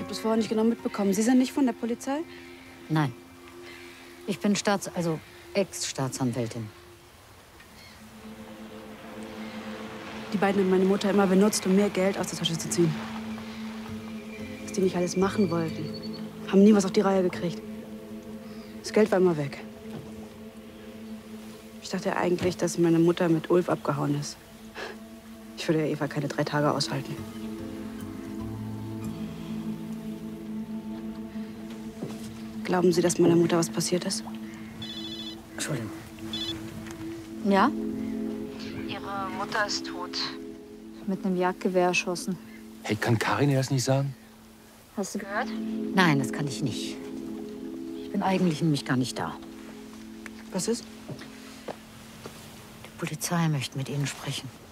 habe das vorher nicht genau mitbekommen. Sie sind nicht von der Polizei? Nein. Ich bin Ex-Staatsanwältin. Die beiden haben meine Mutter immer benutzt, um mehr Geld aus der Tasche zu ziehen. Was die nicht alles machen wollten. Haben nie was auf die Reihe gekriegt. Das Geld war immer weg. Ich dachte eigentlich, dass meine Mutter mit Ulf abgehauen ist. Ich würde ja Eva keine 3 Tage aushalten. Glauben Sie, dass meiner Mutter was passiert ist? Entschuldigung. Ja? Ihre Mutter ist tot. Mit einem Jagdgewehr erschossen. Hey, kann Karin das nicht sagen? Hast du gehört? Nein, das kann ich nicht. Ich bin eigentlich nämlich gar nicht da. Was ist? Die Polizei möchte mit Ihnen sprechen.